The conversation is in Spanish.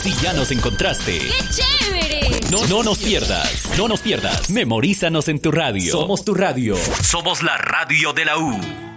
Si ya nos encontraste, ¡Qué chévere! no nos pierdas. Memorízanos en tu radio. Somos tu radio. Somos la radio de la U.